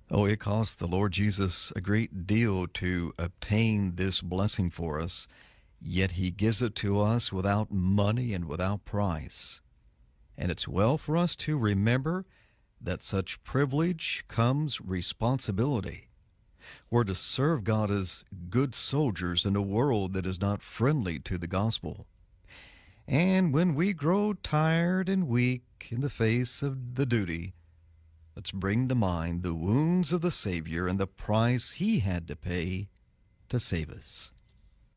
Oh, it cost the Lord Jesus a great deal to obtain this blessing for us, yet he gives it to us without money and without price. And it's well for us to remember that such privilege comes responsibility. We're to serve God as good soldiers in a world that is not friendly to the gospel. And when we grow tired and weak in the face of the duty, let's bring to mind the wounds of the Savior and the price he had to pay to save us.